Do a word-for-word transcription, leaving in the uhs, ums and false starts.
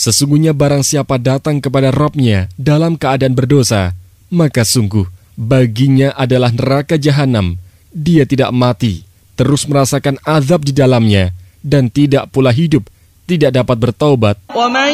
Sesungguhnya barang siapa datang kepada Rabb-Nya dalam keadaan berdosa, maka sungguh baginya adalah neraka jahanam. Dia tidak mati, terus merasakan azab di dalamnya, dan tidak pula hidup, tidak dapat bertaubat.